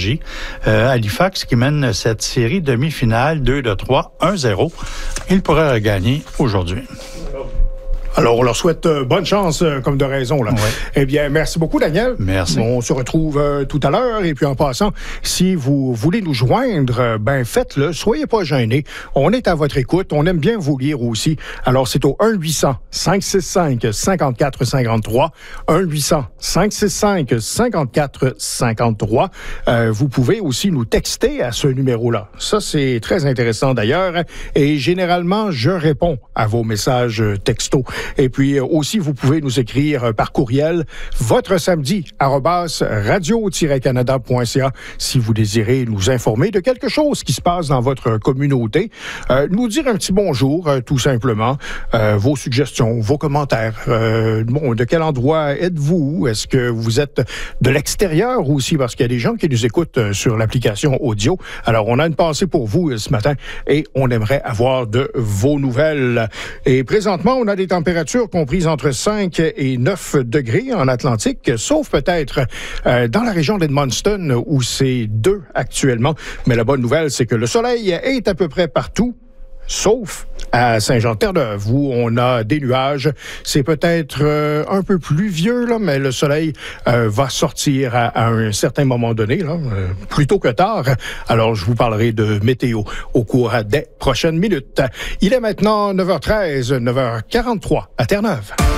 Énergie. Halifax qui mène cette série demi-finale 2-3, 1-0. Il pourrait gagner aujourd'hui. Alors, on leur souhaite bonne chance, comme de raison, là. Ouais. Eh bien, merci beaucoup, Daniel. Merci. On se retrouve tout à l'heure. Et puis, en passant, si vous voulez nous joindre, faites-le. Soyez pas gênés. On est à votre écoute. On aime bien vous lire aussi. Alors, c'est au 1-800-565-5453. 1-800-565-5453. Vous pouvez aussi nous texter à ce numéro-là. Ça, c'est très intéressant, d'ailleurs. Et généralement, je réponds à vos messages textos. Et puis aussi, vous pouvez nous écrire par courriel votre samedi @radio-canada.ca si vous désirez nous informer de quelque chose qui se passe dans votre communauté. Nous dire un petit bonjour, tout simplement. Vos suggestions, vos commentaires. De quel endroit êtes-vous? Est-ce que vous êtes de l'extérieur aussi? Parce qu'il y a des gens qui nous écoutent sur l'application audio. Alors, on a une pensée pour vous ce matin et on aimerait avoir de vos nouvelles. Et présentement, on a des températures comprises entre 5 et 9 degrés en Atlantique, sauf peut-être dans la région d'Edmundston où c'est 2 actuellement. Mais la bonne nouvelle, c'est que le soleil est à peu près partout, sauf à Saint-Jean-de-Terre-Neuve, où on a des nuages. C'est peut-être un peu pluvieux, là, mais le soleil va sortir à un certain moment donné, là, plus tôt que tard. Alors, je vous parlerai de météo au cours des prochaines minutes. Il est maintenant 9h13, 9h43 à Terre-Neuve.